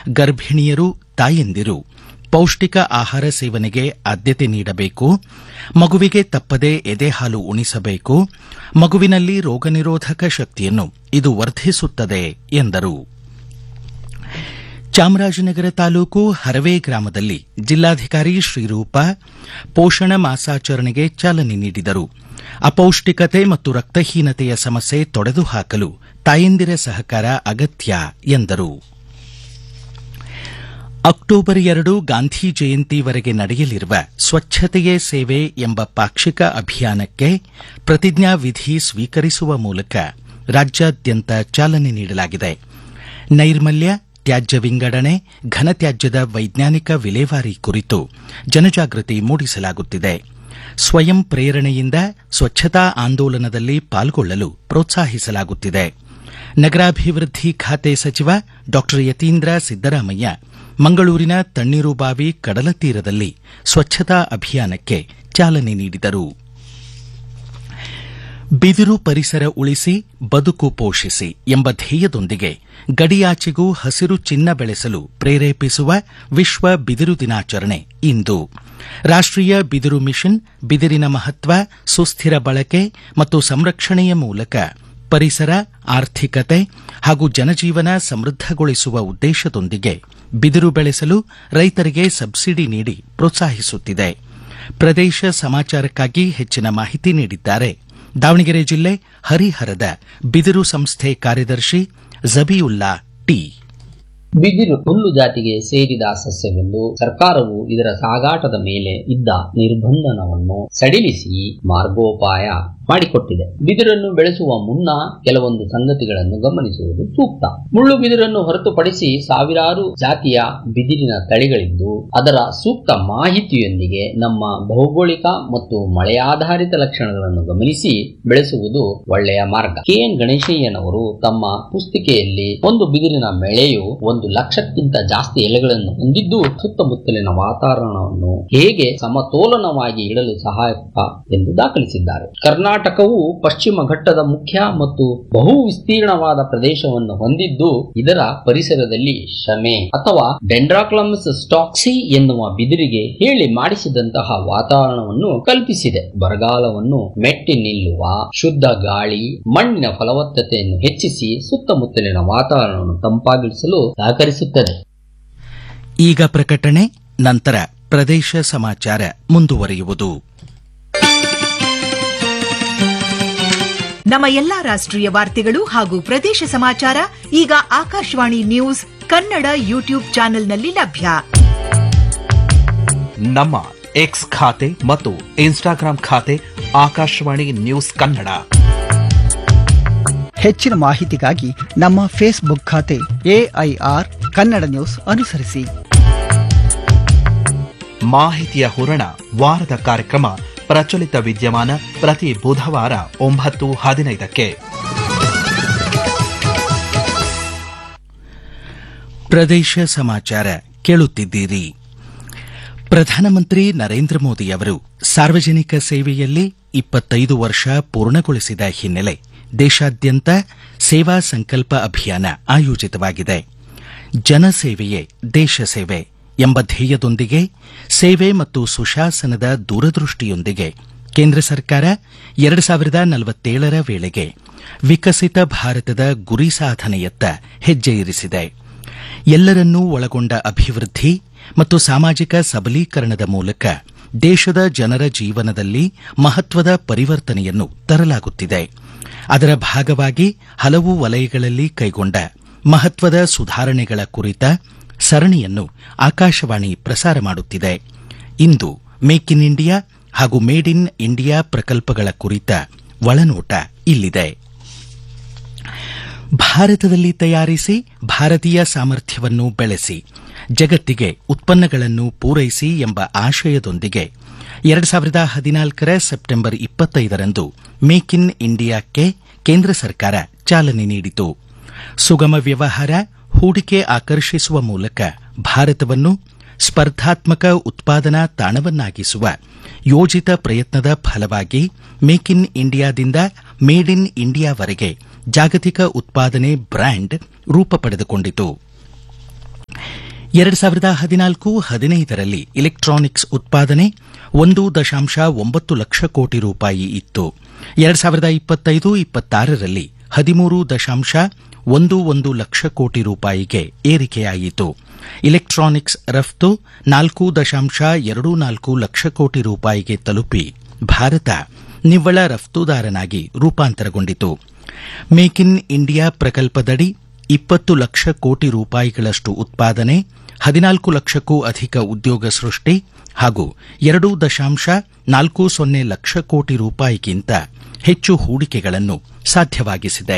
ಗರ್ಭಿಣಿಯರು, ತಾಯಂದಿರು ಪೌಷ್ಟಿಕ ಆಹಾರ ಸೇವನೆಗೆ ಆದ್ಯತೆ ನೀಡಬೇಕು. ಮಗುವಿಗೆ ತಪ್ಪದೆ ಎದೆಹಾಲು ಉಣಿಸಬೇಕು. ಮಗುವಿನಲ್ಲಿ ರೋಗನಿರೋಧಕ ಶಕ್ತಿಯನ್ನು ಇದು ವರ್ಧಿಸುತ್ತದೆ ಎಂದರು. ಚಾಮರಾಜನಗರ ತಾಲೂಕು ಹರವೆ ಗ್ರಾಮದಲ್ಲಿ ಜಿಲ್ಲಾಧಿಕಾರಿ ಶ್ರೀರೂಪ ಪೋಷಣ ಮಾಸಾಚರಣೆಗೆ ಚಾಲನೆ ನೀಡಿದರು. ಅಪೌಷ್ಟಿಕತೆ ಮತ್ತು ರಕ್ತಹೀನತೆಯ ಸಮಸ್ಯೆ ತೊಡೆದುಹಾಕಲು ತಾಯಂದಿರ ಸಹಕಾರ ಅಗತ್ಯ ಎಂದರು. ಅಕ್ಟೋಬರ್ 2 ಗಾಂಧಿ ಜಯಂತಿವರೆಗೆ ನಡೆಯಲಿರುವ ಸ್ವಚ್ಛತೆಯೇ ಸೇವೆ ಎಂಬ ಪಾಕ್ಷಿಕ ಅಭಿಯಾನಕ್ಕೆ ಪ್ರತಿಜ್ಞಾ ವಿಧಿ ಸ್ವೀಕರಿಸುವ ಮೂಲಕ ರಾಜ್ಯಾದ್ಯಂತ ಚಾಲನೆ ನೀಡಲಾಗಿದೆ. ನೈರ್ಮಲ್ಯ, ತ್ಯಾಜ್ಯ ವಿಂಗಡಣೆ, ಘನತ್ಯಾಜ್ಯದ ವೈಜ್ಞಾನಿಕ ವಿಲೇವಾರಿ ಕುರಿತು ಜನಜಾಗೃತಿ ಮೂಡಿಸಲಾಗುತ್ತಿದೆ. ಸ್ವಯಂ ಪ್ರೇರಣೆಯಿಂದ ಸ್ವಚ್ಛತಾ ಆಂದೋಲನದಲ್ಲಿ ಪಾಲ್ಗೊಳ್ಳಲು ಪ್ರೋತ್ಸಾಹಿಸಲಾಗುತ್ತಿದೆ. ನಗರಾಭಿವೃದ್ಧಿ ಖಾತೆ ಸಚಿವ ಡಾ ಯತೀಂದ್ರ ಸಿದ್ದರಾಮಯ್ಯ ಮಂಗಳೂರಿನ ತಣ್ಣೀರುಬಾವಿ ಕಡಲ ತೀರದಲ್ಲಿ ಸ್ವಚ್ಛತಾ ಅಭಿಯಾನಕ್ಕೆ ಚಾಲನೆ ನೀಡಿದರು. ಬಿದಿರು ಪರಿಸರ ಉಳಿಸಿ ಬದುಕು ಪೋಷಿಸಿ ಎಂಬ ಧ್ಯೇಯದೊಂದಿಗೆ ಗಡಿಯಾಚೆಗೂ ಹಸಿರು ಚಿನ್ನ ಬೆಳೆಸಲು ಪ್ರೇರೇಪಿಸುವ ವಿಶ್ವ ಬಿದಿರು ದಿನಾಚರಣೆ ಇಂದು. ರಾಷ್ಟೀಯ ಬಿದಿರು ಮಿಷನ್ ಬಿದಿರಿನ ಮಹತ್ವ, ಸುಸ್ಥಿರ ಬಳಕೆ ಮತ್ತು ಸಂರಕ್ಷಣೆಯ ಮೂಲಕ ಪರಿಸರ, ಆರ್ಥಿಕತೆ ಹಾಗೂ ಜನಜೀವನ ಸಮೃದ್ಧಗೊಳಿಸುವ ಉದ್ದೇಶದೊಂದಿಗೆ ಬಿದಿರು ಬೆಳೆಸಲು ರೈತರಿಗೆ ಸಬ್ಸಿಡಿ ನೀಡಿ ಪ್ರೋತ್ಸಾಹಿಸುತ್ತಿದೆ. ಪ್ರದೇಶ ಸಮಾಚಾರಕ್ಕಾಗಿ ಹೆಚ್ಚಿನ ಮಾಹಿತಿ ನೀಡಿದ್ದಾರೆ ದಾವಣಗೆರೆ ಜಿಲ್ಲೆ ಹರಿಹರದ ಬಿದಿರು ಸಂಸ್ಥೆ ಕಾರ್ಯದರ್ಶಿ ಜಬಿಯುಲ್ಲಾ ಟಿ. ಬಿದಿರು ಹುಲ್ಲು ಜಾತಿಗೆ ಸೇರಿದ ಸಸ್ಯವೆಂದು ಸರ್ಕಾರವು ಇದರ ಸಾಗಾಟದ ಮೇಲೆ ಇದ್ದ ನಿರ್ಬಂಧನವನ್ನು ಸಡಿಲಿಸಿ ಮಾರ್ಗೋಪಾಯ ಮಾಡಿಕೊಟ್ಟಿದೆ. ಬಿದಿರನ್ನು ಬೆಳೆಸುವ ಮುನ್ನ ಕೆಲವೊಂದು ಸಂಗತಿಗಳನ್ನು ಗಮನಿಸುವುದು ಸೂಕ್ತ. ಮುಳ್ಳು ಬಿದಿರನ್ನು ಹೊರತುಪಡಿಸಿ ಸಾವಿರಾರು ಜಾತಿಯ ಬಿದಿರಿನ ತಳಿಗಳಿದ್ದು ಅದರ ಸೂಕ್ತ ಮಾಹಿತಿಯೊಂದಿಗೆ ನಮ್ಮ ಭೌಗೋಳಿಕ ಮತ್ತು ಮಳೆಯಾಧಾರಿತ ಲಕ್ಷಣಗಳನ್ನು ಗಮನಿಸಿ ಬೆಳೆಸುವುದು ಒಳ್ಳೆಯ ಮಾರ್ಗ. ಕೆಎನ್ ಗಣೇಶಯ್ಯನವರು ತಮ್ಮ ಪುಸ್ತಿಕೆಯಲ್ಲಿ ಒಂದು ಬಿದಿರಿನ ಬೆಳೆಯು 1,00,000ಕ್ಕಿಂತ ಜಾಸ್ತಿ ಎಲೆಗಳನ್ನು ಹೊಂದಿದ್ದು ಸುತ್ತಮುತ್ತಲಿನ ವಾತಾವರಣವನ್ನು ಹೇಗೆ ಸಮತೋಲನವಾಗಿ ಇಡಲು ಸಹಾಯಕ ಎಂದು ದಾಖಲಿಸಿದ್ದಾರೆ. ಕರ್ನಾಟಕವು ಪಶ್ಚಿಮ ಘಟ್ಟದ ಮುಖ್ಯ ಮತ್ತು ಬಹು ವಿಸ್ತೀರ್ಣವಾದ ಪ್ರದೇಶವನ್ನು ಹೊಂದಿದ್ದು ಇದರ ಪರಿಸರದಲ್ಲಿ ಶಮೆ ಅಥವಾ ಡೆಂಡ್ರಾಕ್ಲಮ್ಸ್ ಸ್ಟಾಕ್ಸಿ ಎನ್ನುವ ಬಿದಿರಿಗೆ ಹೇಳಿ ಮಾಡಿಸಿದಂತಹ ವಾತಾವರಣವನ್ನು ಕಲ್ಪಿಸಿದೆ. ಬರಗಾಲವನ್ನು ಮೆಟ್ಟಿ ನಿಲ್ಲುವ, ಶುದ್ಧ ಗಾಳಿ, ಮಣ್ಣಿನ ಫಲವತ್ತತೆಯನ್ನು ಹೆಚ್ಚಿಸಿ ಸುತ್ತಮುತ್ತಲಿನ ವಾತಾವರಣವನ್ನು ತಂಪಾಗಿಸಲು ಸಹಕರಿಸುತ್ತದೆ. ಈಗ ಪ್ರಕಟಣೆ, ನಂತರ ಪ್ರದೇಶ ಸಮಾಚಾರ ಮುಂದುವರಿಯುವುದು. ನಮ್ಮ ಎಲ್ಲಾ ರಾಷ್ಟ್ರೀಯ ವಾರ್ತೆಗಳು ಹಾಗೂ ಪ್ರದೇಶ ಸಮಾಚಾರ ಈಗ ಆಕಾಶವಾಣಿ ನ್ಯೂಸ್ ಕನ್ನಡ ಯೂಟ್ಯೂಬ್ ಚಾನೆಲ್ನಲ್ಲಿ ಲಭ್ಯ. ನಮ್ಮ ಎಕ್ಸ್ ಖಾತೆ ಮತ್ತು ಇನ್ಸ್ಟಾಗ್ರಾಂ ಖಾತೆ ಆಕಾಶವಾಣಿ ನ್ಯೂಸ್ ಕನ್ನಡ. ಹೆಚ್ಚಿನ ಮಾಹಿತಿಗಾಗಿ ನಮ್ಮ ಫೇಸ್ಬುಕ್ ಖಾತೆ ಎಐಆರ್ ಕನ್ನಡ ನ್ಯೂಸ್ ಅನುಸರಿಸಿ. ಮಾಹಿತಿಯ ಹೂರಣ ವಾರದ ಕಾರ್ಯಕ್ರಮ ಪ್ರಚಲಿತ ವಿದ್ಯಮಾನ ಪ್ರತಿ ಬುಧವಾರ 9:15ಕ್ಕೆ. ಪ್ರದೇಶ ಸಮಾಚಾರ ಕೇಳುತ್ತಿದ್ದೀರಿ. ಪ್ರಧಾನಮಂತ್ರಿ ನರೇಂದ್ರ ಮೋದಿ ಅವರು ಸಾರ್ವಜನಿಕ ಸೇವೆಯಲ್ಲಿ 25 ವರ್ಷ ಪೂರ್ಣಗೊಳಿಸಿದ ಹಿನ್ನೆಲೆ ದೇಶಾದ್ಯಂತ ಸೇವಾ ಸಂಕಲ್ಪ ಅಭಿಯಾನ ಆಯೋಜಿತವಾಗಿದೆ. ಜನಸೇವೆಯೇ ದೇಶ ಸೇವೆ ಎಂಬ ಧ್ಯೇಯದೊಂದಿಗೆ ಸೇವೆ ಮತ್ತು ಸುಶಾಸನದ ದೂರದೃಷ್ಟಿಯೊಂದಿಗೆ ಕೇಂದ್ರ ಸರ್ಕಾರ 2047ರ ವೇಳೆಗೆ ವಿಕಸಿತ ಭಾರತದ ಗುರಿ ಸಾಧನೆಯತ್ತ ಹೆಜ್ಜೆ ಇರಿಸಿದೆ. ಎಲ್ಲರನ್ನೂ ಒಳಗೊಂಡ ಅಭಿವೃದ್ಧಿ ಮತ್ತು ಸಾಮಾಜಿಕ ಸಬಲೀಕರಣದ ಮೂಲಕ ದೇಶದ ಜನರ ಜೀವನದಲ್ಲಿ ಮಹತ್ವದ ಪರಿವರ್ತನೆಯನ್ನು ತರಲಾಗುತ್ತಿದೆ. ಅದರ ಭಾಗವಾಗಿ ಹಲವು ವಲಯಗಳಲ್ಲಿ ಕೈಗೊಂಡ ಮಹತ್ವದ ಸುಧಾರಣೆಗಳ ಕುರಿತ ಸರಣಿಯನ್ನು ಆಕಾಶವಾಣಿ ಪ್ರಸಾರ ಮಾಡುತ್ತಿದೆ. ಇಂದು ಮೇಕ್ ಇನ್ ಇಂಡಿಯಾ ಹಾಗೂ ಮೇಡ್ ಇನ್ ಇಂಡಿಯಾ ಪ್ರಕಲ್ಪಗಳ ಕುರಿತ ಒಳನೋಟ ಇಲ್ಲಿದೆ. ಭಾರತದಲ್ಲಿ ತಯಾರಿಸಿ ಭಾರತೀಯ ಸಾಮರ್ಥ್ಯವನ್ನು ಬೆಳೆಸಿ ಜಗತ್ತಿಗೆ ಉತ್ಪನ್ನಗಳನ್ನು ಪೂರೈಸಿ ಎಂಬ ಆಶಯದೊಂದಿಗೆ 2014ರ ಸೆಪ್ಟೆಂಬರ್ 25ರಂದು ಮೇಕ್ ಇನ್ ಇಂಡಿಯಾಕ್ಕೆ ಕೇಂದ್ರ ಸರ್ಕಾರ ಚಾಲನೆ ನೀಡಿತು. ಸುಗಮ ವ್ಯವಹಾರ, ಹೂಡಿಕೆ ಆಕರ್ಷಿಸುವ ಮೂಲಕ ಭಾರತವನ್ನು ಸ್ಪರ್ಧಾತ್ಮಕ ಉತ್ಪಾದನಾ ತಾಣವನ್ನಾಗಿಸುವ ಯೋಜಿತ ಪ್ರಯತ್ನದ ಫಲವಾಗಿ ಮೇಕ್ ಇನ್ ಇಂಡಿಯಾದಿಂದ ಮೇಡ್ ಇನ್ ಇಂಡಿಯಾವರೆಗೆ ಜಾಗತಿಕ ಉತ್ಪಾದನೆ ಬ್ರ್ಯಾಂಡ್ ರೂಪ ಪಡೆದುಕೊಂಡಿತು. 2014-15ರಲ್ಲಿ ಇಲೆಕ್ಟ್ರಾನಿಕ್ಸ್ ಉತ್ಪಾದನೆ 1.9 ಲಕ್ಷ ಕೋಟಿ ರೂಪಾಯಿ ಇತ್ತು. 2025-26ರಲ್ಲಿ 13.11 ಲಕ್ಷ ಕೋಟಿ ರೂಪಾಯಿಗೆ ಏರಿಕೆಯಾಯಿತು. ಇಲೆಕ್ಟ್ರಾನಿಕ್ಸ್ ರಫ್ತು 4.24 ಲಕ್ಷ ಕೋಟಿ ರೂಪಾಯಿಗೆ ತಲುಪಿ ಭಾರತ ನಿವ್ವಳ ರಫ್ತುದಾರನಾಗಿ ರೂಪಾಂತರಗೊಂಡಿತು. ಮೇಕ್ ಇನ್ ಇಂಡಿಯಾ ಪ್ರಕಲ್ಪದಡಿ 20 ಲಕ್ಷ ಕೋಟಿ ರೂಪಾಯಿಗಳಷ್ಟು ಉತ್ಪಾದನೆ, 14 ಲಕ್ಷಕ್ಕೂ ಅಧಿಕ ಉದ್ಯೋಗ ಸೃಷ್ಟಿ ಹಾಗೂ 2.40 ಲಕ್ಷ ಕೋಟಿ ರೂಪಾಯಿಗಿಂತ ಹೆಚ್ಚು ಹೂಡಿಕೆಗಳನ್ನು ಸಾಧ್ಯವಾಗಿಸಿದೆ.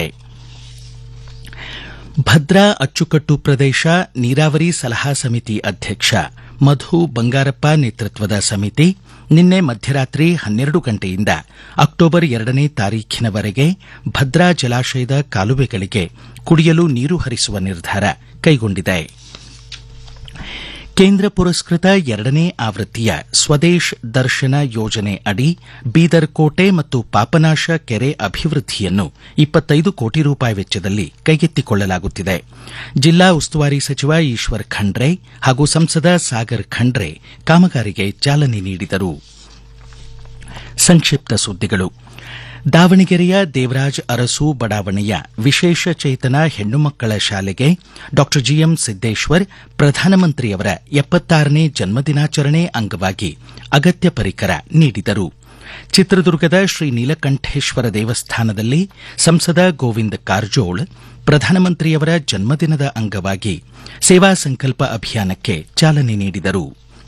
ಭದ್ರಾ ಅಚ್ಚುಕಟ್ಟು ಪ್ರದೇಶ ನೀರಾವರಿ ಸಲಹಾ ಸಮಿತಿ ಅಧ್ಯಕ್ಷ ಮಧು ಬಂಗಾರಪ್ಪ ನೇತೃತ್ವದ ಸಮಿತಿ ನಿನ್ನೆ ಮಧ್ಯರಾತ್ರಿ 12 ಗಂಟೆಯಿಂದ ಅಕ್ಟೋಬರ್ 2ನೇ ತಾರೀಖಿನವರೆಗೆ ಭದ್ರಾ ಜಲಾಶಯದ ಕಾಲುವೆಗಳಿಗೆ ಕುಡಿಯಲು ನೀರು ಹರಿಸುವ ನಿರ್ಧಾರ ಕೈಗೊಂಡಿದೆ. ಕೇಂದ್ರ ಪುರಸ್ಕೃತ 2ನೇ ಆವೃತ್ತಿಯ ಸ್ವದೇಶ್ ದರ್ಶನ ಯೋಜನೆ ಅಡಿ ಬೀದರ್ ಕೋಟೆ ಮತ್ತು ಪಾಪನಾಶ ಕೆರೆ ಅಭಿವೃದ್ಧಿಯನ್ನು 25 ಕೋಟಿ ರೂಪಾಯಿ ವೆಚ್ಚದಲ್ಲಿ ಕೈಗೆತ್ತಿಕೊಳ್ಳಲಾಗುತ್ತಿದೆ. ಜಿಲ್ಲಾ ಉಸ್ತುವಾರಿ ಸಚಿವ ಈಶ್ವರ್ ಖಂಡ್ರೆ ಹಾಗೂ ಸಂಸದ ಸಾಗರ್ ಖಂಡ್ರೆ ಕಾಮಗಾರಿಗೆ ಚಾಲನೆ ನೀಡಿದರು. ಸಂಕ್ಷಿಪ್ತ ಸುದ್ದಿಗಳು. ದಾವಣಗೆರೆಯ ದೇವರಾಜ್ ಅರಸು ಬಡಾವಣೆಯ ವಿಶೇಷ ಚೇತನ ಹೆಣ್ಣು ಮಕ್ಕಳ ಶಾಲೆಗೆ ಡಾ ಜಿಎಂ ಸಿದ್ದೇಶ್ವರ್ ಪ್ರಧಾನಮಂತ್ರಿಯವರ 76ನೇ ಜನ್ಮದಿನಾಚರಣೆ ಅಂಗವಾಗಿ ಅಗತ್ಯ ಪರಿಕರ ನೀಡಿದರು. ಚಿತ್ರದುರ್ಗದ ಶ್ರೀ ನೀಲಕಂಠೇಶ್ವರ ದೇವಸ್ಥಾನದಲ್ಲಿ ಸಂಸದ ಗೋವಿಂದ ಕಾರಜೋಳ್ ಪ್ರಧಾನಮಂತ್ರಿಯವರ ಜನ್ಮದಿನದ ಅಂಗವಾಗಿ ಸೇವಾ ಸಂಕಲ್ಪ ಅಭಿಯಾನಕ್ಕೆ ಚಾಲನೆ ನೀಡಿದರು.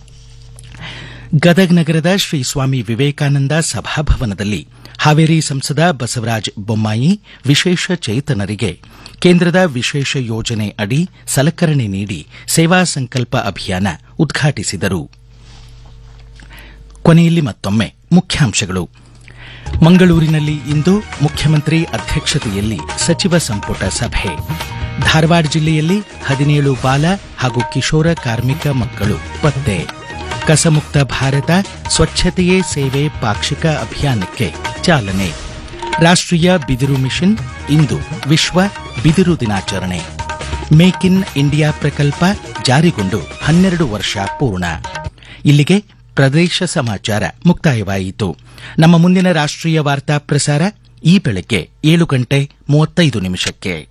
ಗದಗ ನಗರದ ಶ್ರೀ ಸ್ವಾಮಿ ವಿವೇಕಾನಂದ ಸಭಾಭವನದಲ್ಲಿ ಹಾವೇರಿ ಸಂಸದ ಬಸವರಾಜ ಬೊಮ್ಮಾಯಿ ವಿಶೇಷ ಚೇತನರಿಗೆ ಕೇಂದ್ರದ ವಿಶೇಷ ಯೋಜನೆ ಅಡಿ ಸಲಕರಣೆ ನೀಡಿ ಸೇವಾ ಸಂಕಲ್ಪ ಅಭಿಯಾನ ಉದ್ಘಾಟಿಸಿದರು. ಕೊನೆಯಲ್ಲಿ ಮತ್ತೊಮ್ಮೆ ಮುಖ್ಯಾಂಶಗಳು. ಮಂಗಳೂರಿನಲ್ಲಿ ಇಂದು ಮುಖ್ಯಮಂತ್ರಿ ಅಧ್ಯಕ್ಷತೆಯಲ್ಲಿ ಸಚಿವ ಸಂಪುಟ ಸಭೆ. ಧಾರವಾಡ ಜಿಲ್ಲೆಯಲ್ಲಿ 17 ಬಾಲ ಹಾಗೂ ಕಿಶೋರ ಕಾರ್ಮಿಕ ಮಕ್ಕಳು ಪತ್ತೆ. ಕಸಮುಕ್ತ ಭಾರತ ಸ್ವಚ್ಛತೆಯೇ ಸೇವೆ ಪಾಕ್ಷಿಕ ಅಭಿಯಾನಕ್ಕೆ ಚಾಲನೆ. ರಾಷ್ಟ್ರೀಯ ಬಿದಿರು ಮಿಷನ್ ಇಂದು ವಿಶ್ವ ಬಿದಿರು ದಿನಾಚರಣೆ. ಮೇಕ್ ಇನ್ ಇಂಡಿಯಾ ಪ್ರಕಲ್ಪ ಜಾರಿಗೊಂಡು 12 ವರ್ಷ ಪೂರ್ಣ. ಇಲ್ಲಿಗೆ ಪ್ರದೇಶ ಸಮಾಚಾರ ಮುಕ್ತಾಯವಾಯಿತು. ನಮ್ಮ ಮುಂದಿನ ರಾಷ್ಟ್ರೀಯ ವಾರ್ತಾ ಪ್ರಸಾರ ಈ ಬೆಳಗ್ಗೆ 7:35.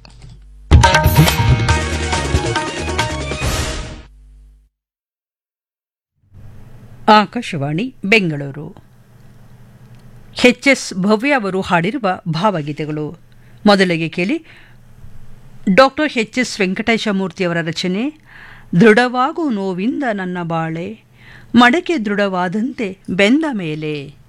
ಆಕಾಶವಾಣಿ ಬೆಂಗಳೂರು. ಎಚ್.ಎಸ್. ಭವ್ಯ ಅವರು ಹಾಡಿರುವ ಭಾವಗೀತೆಗಳು. ಮೊದಲಿಗೆ ಕೇಳಿ ಡಾಕ್ಟರ್ ಎಚ್.ಎಸ್. ವೆಂಕಟೇಶಮೂರ್ತಿಯವರ ರಚನೆ ದೃಢವಾಗು ನೋವಿಂದ ನನ್ನ ಬಾಳೆ, ಮಡಕೆ ದೃಢವಾದಂತೆ ಬೆಂದ ಮೇಲೆ.